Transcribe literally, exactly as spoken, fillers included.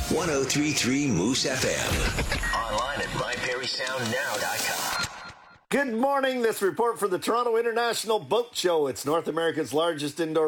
one oh three point three Moose F M. Online at my perry sound now dot com. Good morning. This report for the Toronto International Boat Show. It's North America's largest indoor